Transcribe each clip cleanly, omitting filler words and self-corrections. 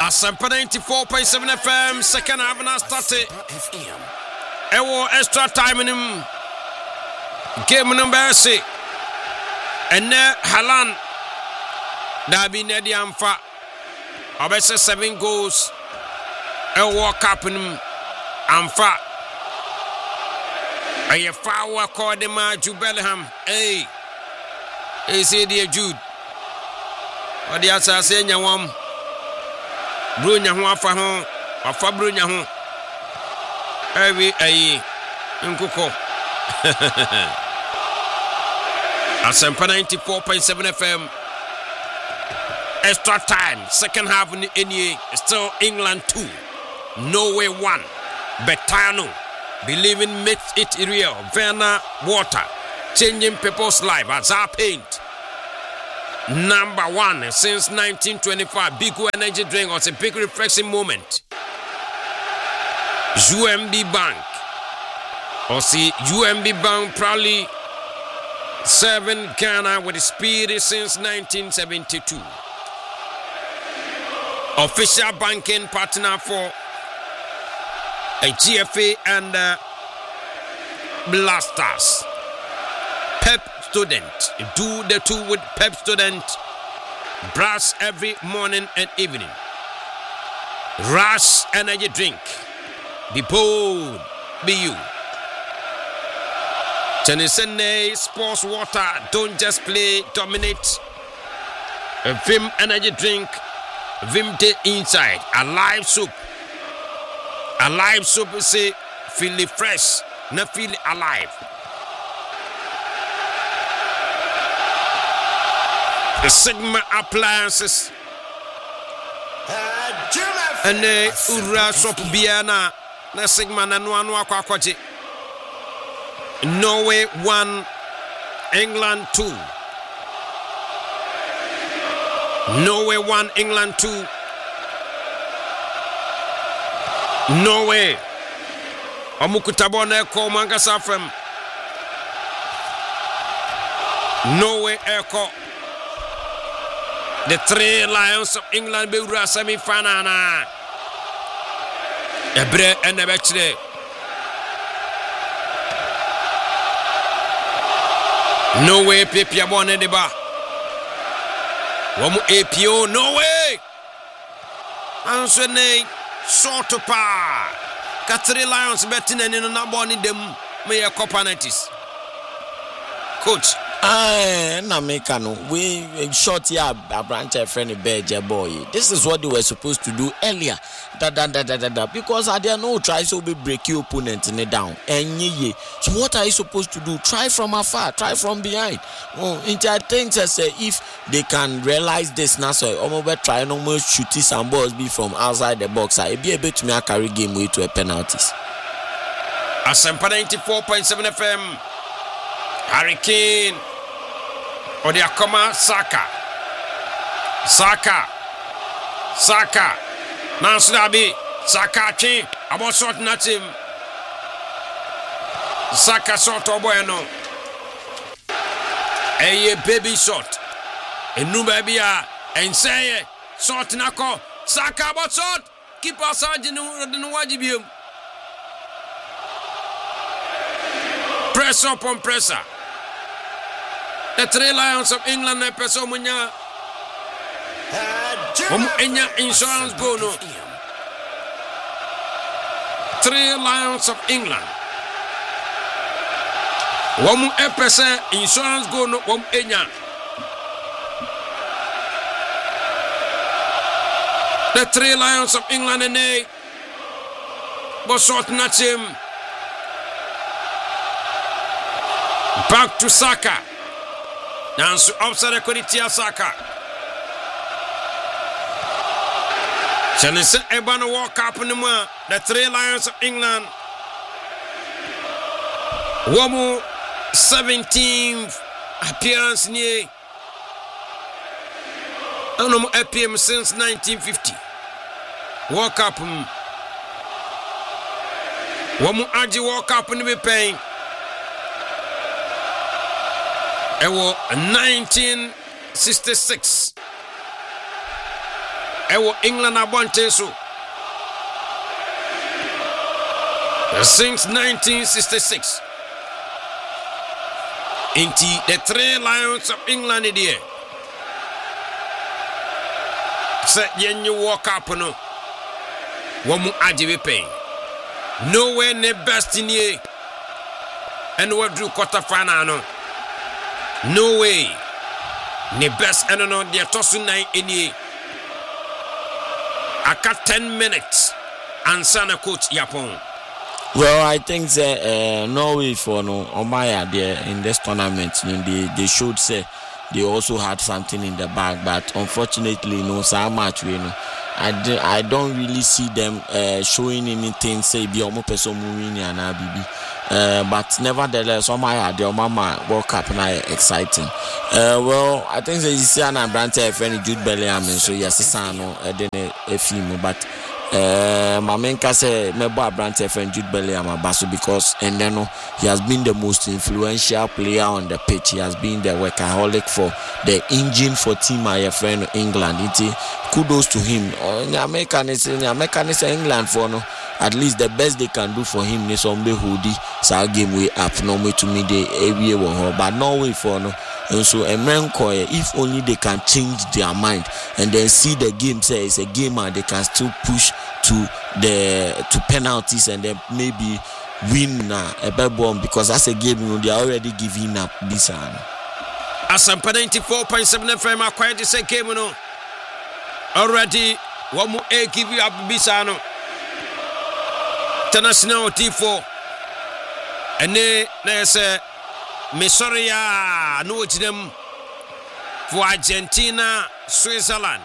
Asempa 94.7 FM, second half na started. Ewo extra time in him. Game number 6. And Halan Dabi Nedi Amfa. Obese 7 goals. Ewo cup in him. Amfa. Aye fawa call them Jude Bellingham. Hey. Hey say dear Jude. What the answer say nyawam. Brunya ho afa brunya ho. Ewi ayi nkukọ. Asempa 94.7 FM. Extra time, second half in the NA. Still England 2, Norway 1. Betano, believing makes it real. Werner Water, changing people's life as our paint. Number 1 since 1925. Bigo energy drink was a big refreshing moment. UMB Bank. Or see UMB Bank proudly serving Ghana with spirit since 1972. Official banking partner for a GFA and Blasters. Pep student. Do the two with Pep student. Brush every morning and evening. Rush energy drink. Be bold. Be you. Tennisene sports water. Don't just play. Dominate. A Vim energy drink. Vim Day inside. A live soup. A live soup is say feel it fresh. Not feel it alive. The Sigma appliances. And the Ura shop Biana. Na Sigma na no akwaje. Norway 1, England 2. Norway 1, England 2. Norway. Amukutabona Eko Mangasa from Norway Eko. The 3 Lions of England Beura semi-final. Ebre and the Bechre. No way, Pepia Bonne de Ba. Womu APO, no way. Answer nay, short to pa. Got 3 Lions betting and in a number on them. May a copanatis. Coach. Na mekano we short here a branch a friend beje boy. This is what they were supposed to do earlier. Because I dare no try so be break your opponent in it down. And so what are you supposed to do? Try from afar, try from behind. I think if they can realize this now, so almost try no more shooting some balls be from outside the box. I be able to me a carry game way to a penalties. Asempa 94.7 FM. Hurricane. Odiakoma Saka. Nansulabi. Saka chi. Abo short natim. Saka short oboyano. Eye baby short. Enumba bia. Enseye. Short nako. Saka abo short. Keep aside no wajibium. Press up on presser. The 3 Lions of England and Pesomunya. Enya insurance go no. 3 Lions of England. Womu epese insurance go no wom enya. The 3 Lions of England and they but short not him. Back to Saka. Now, outside the quality of Saka. Chenese Ebano walk up in the 3 Lions of England. Womu 17th appearance near. I don't know APM since 1950. Walk up. Womu Aji walk up in the pain. It was 1966. Ewo England abonte so. Since 1966. Into the 3 Lions of England here. Say you walk up no. Womu ajibe pain. Nowhere ne best in ye. And what do quarter final no. No way. Ne best and no the tosu 9 in ye. Aka 10 minutes. And sana coach Yapon. Well, I think that Norway for no Omaya there in this tournament, they showed say they also had something in the bag, but unfortunately, no, so much you know. I don't really see them showing anything. Say be almost person moving and but nevertheless, Omaya the Omama World Cup now exciting. Well, I think that you see an Brante friend Jude Bellingham, so yes, it's then a film, but. Mamenka say Mebo Abrante friend Jude Bellingham Abaso because and then he has been the most influential player on the pitch. He has been the workaholic for the engine for team my friend England. Kudos to him. American is England for no. At least the best they can do for him is on the hoodie. So game way up no way to me the area but Norway for no. And so if only they can change their mind and then see the game say it's a game and they can still push to penalties and then maybe win a bad bomb because that's a game they are already giving up this one. Asampa 94.7 FM acquired this game no. Already one more give you up Bisano. International T4 and there's a Missoria no them for Argentina, Switzerland.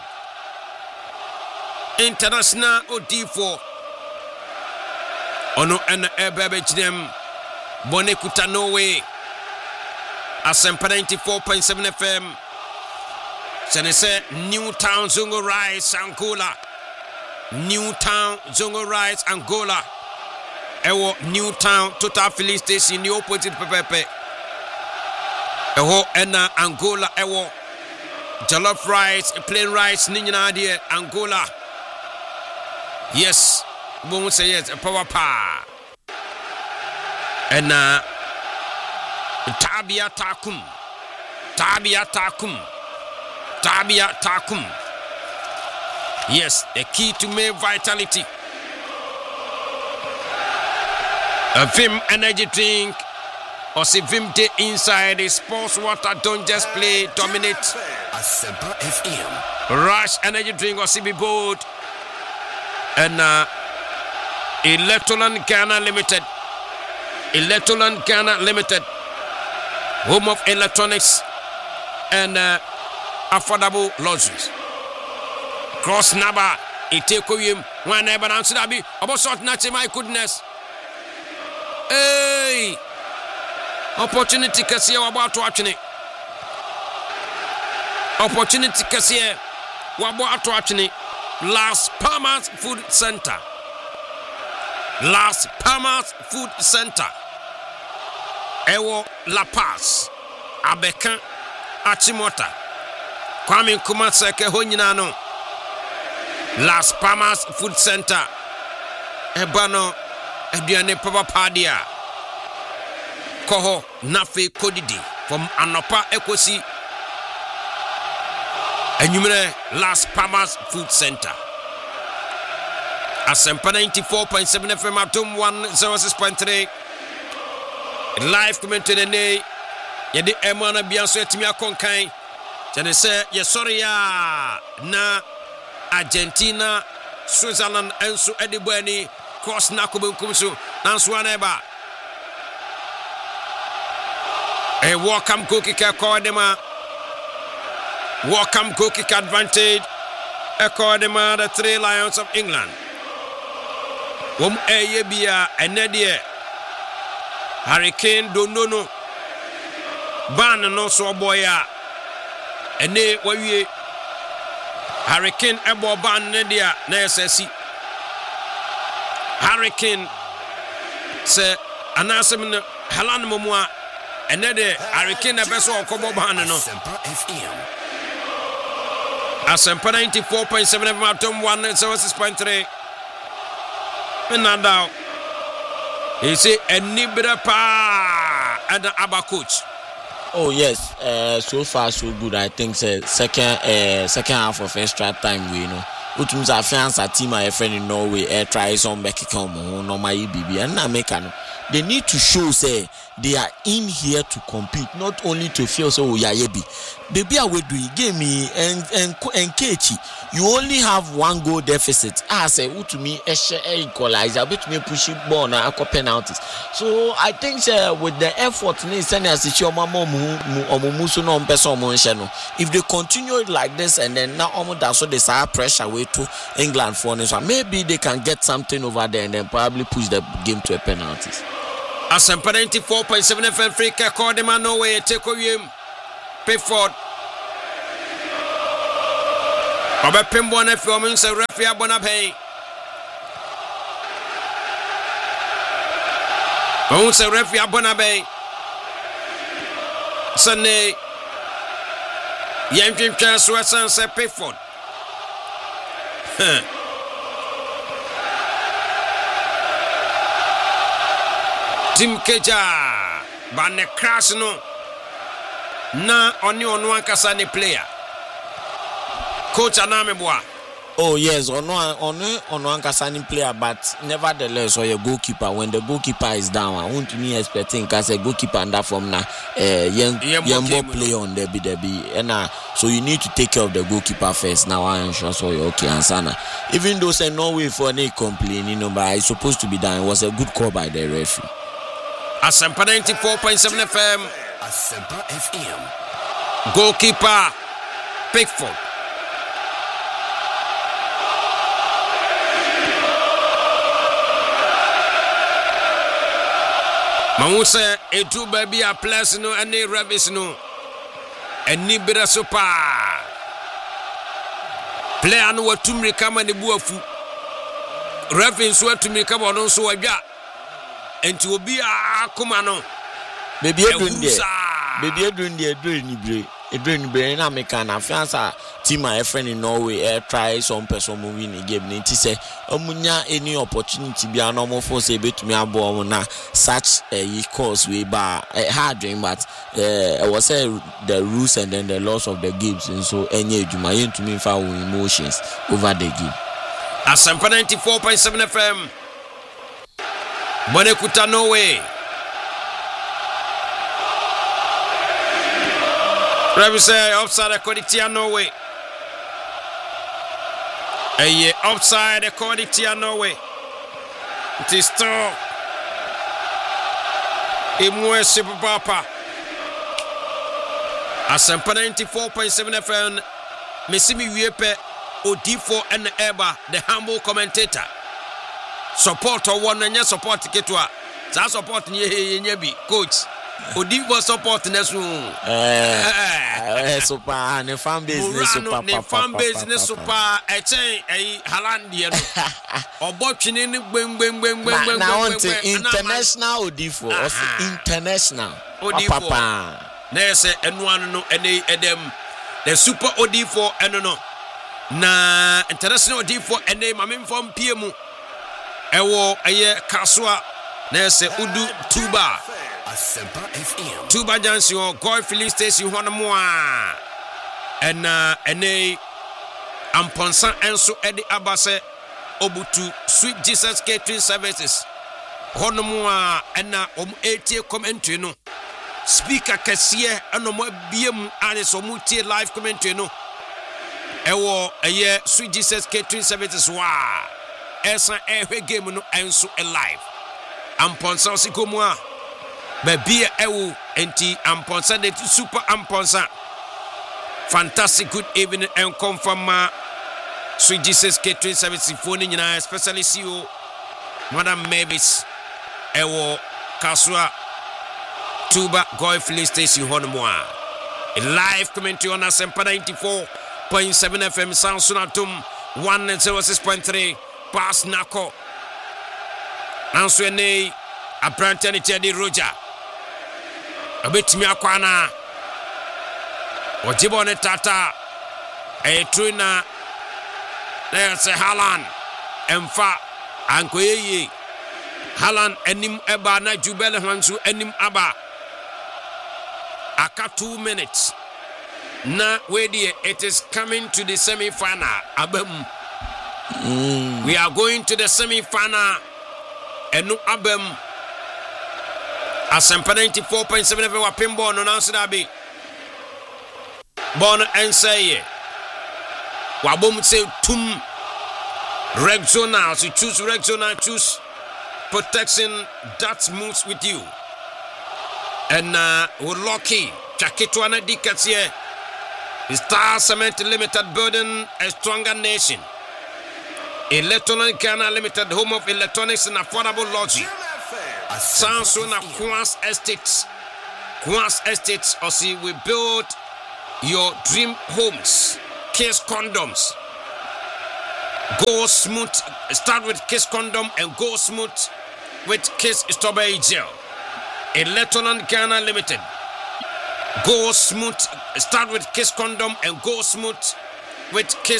International OD4 Ono and Ebebe them Bonekuta Norway. Asempa 94.7 FM. Senese Newtown Zongo Rise Angola. Newtown Zongo Rise Angola. Ewo Newtown Total Filling Station the opposite Pepe. Ewo ena Angola ewo jollof rice, plain rice ninyina de Angola. Yes, we say yes, power pa. Ena Tabia Takum. Yes, the key to make vitality. A Vim energy drink or see Vim day inside the sports water. Don't just play, dominate. Asempa FM. Rush energy drink or CB board. And Electroland Ghana Limited. Home of electronics and affordable luxuries. Cross Naba, Itekuyim, one ever answer that be about sort not my goodness. Hey, opportunity kasi about watching it. Opportunity kasi about watching it. Las Palmas Food Center. Ewo La Paz, Abekan, Achimota, Kwame Nkrumah Seke honyina no. Las Palmas Food Center. Ebano aduane papa padia. Koho nafe kodidi from anopa ekosi. Enyumere Las Palmas Food Center. Asempa 94.7 FM Atom 106.3. Live commentary today. Yedi Emana Bianso etimi akonkan. Jane say ye sorry ya na Argentina, Switzerland enso edibani cross na kobenkum so nanso aneba. A welcome goal kick accordema. Welcome goal kick advantage accordema the 3 Lions of England. Wom eyebia enedie Hurricane Donono ban no so boya ene wawie Hurricane ebo ban ne dia na esasi Hurricane se anasem ne halan momua ene de Hurricane ebeso okobo ban no Asempa 94.7 FM atom 106.3. Now, he say Enibra pa and Abba coach. Oh yes, so far so good. I think second half of extra time we Utum's a fans a team a friend in Norway try some back come no my BB and American. They need to show say they are in here to compete, not only to feel so yayebi. Baby I will do it game me and Kechi. You only have one goal deficit. I say Utumi equalizer bet me push it ball na akọ penalties. So I think with the effort ni send as if they continue it like this and then now almost so they start pressure way to England for this one, maybe they can get something over there and then probably push the game to a penalties. Asempa 94.7 FM free kick call them no way take him Pickford Obe Pimbo na film say referee Abonapay Who say referee Abonapay Sunday Yem chance Western say Pickford Tim Keja Bane crash no na oni onu ankasa ni player coach Anameboa. Oh yes, onu ankasa ni player, but nevertheless or your goalkeeper when the goalkeeper is down I want to me expecting cuz a goalkeeper under from na Yembo play on the be and so you need to take care of the goalkeeper first. Now I ensure so you okay ansana. Even though say no way for any complaining, but it's supposed to be done. It was a good call by the referee. Asempa 94.7 FM. Asempa FM. Goalkeeper Pickford. Mamuse etu baby a place no any ravis no. Eni bira super. Player no watumri kama ne buafu. Ravens watumri kama no so wadwa. Enti obi akoma no baby edun there na meka na fiansa team a friend in Norway try some person win the game nti say omunya any opportunity bia no mo for say betumi abo na such a course we ba hard dream but was say the rules and then the laws of the games and so enye adwuma yentumi fa wo emotions over the game. Asempa 94.7 FM Bonekuta Norway. Revi say offside Koditia Norway. Eye offside Koditia Norway. It is still Imwe Sipapa. Asempa 94.7 FM. Mesimi Wiepe Odifo and Eba, the humble commentator. Support or one and support Ketwa. That support nye bi coach. Odibo support nesu. Super ne fan business super. Ne fan business super. Echen Haaland ye no. Obotwini ni gbeng. Na want international Odifo. International. Odifo. Na say enu anu no ene edem. The super Odifo eno no. Na international Odifo ene mamemfom piemu. Ewo eye kaswa na se udu tuba Asempa FM. Tuba Jansion Goy Filling Station hono a ene amponsa enso edi abase obutu Sweet Jesus Catering Services hono a ena etie commentary no speaker kesiye eno mo biem ane so mutie live commentary no ewo eye Sweet Jesus Catering Services wa esa ehwe game no enso live amponsa sikomua baby ewu enti amponsa de super amponsa fantastic good evening and confirm Sweet Jesus Catering Service phone nyina especially CEO Madam Mavis ewo Kasua Tuba Goy Filling Station honomoa a live commentary on Asempa 94.7 FM Sansunatum 106.3 Pass Nako Nanso ene Abrante ni Teddy Roger Abetimi akwana Ojibo ne tata true na there's a Haaland emfa ankoye Haaland enim eba na Jubele Hansu enim aba aka 2 minutes na wedi it is coming to the semi-final abem. We are going to the semi-final enu abem Asempa 94.7 FM wa pinball no nanso da bi bon enseye wa bom se tum Rexona, so choose Rexona, choose protection that moves with you. And we're lucky. Chakitwana Dikatsiye. Star Cement Limited, building a stronger nation. Electronic Ghana Limited, home of electronics and affordable lodging. Sansona Kwans Estates. Kwans Estates, or see, we build your dream homes. Case condoms. Go smooth. Start with Kiss Condom and go smooth with Kiss Strawberry Gel. Electronic Ghana Limited. Go smooth. Start with Kiss Condom and go smooth with Kiss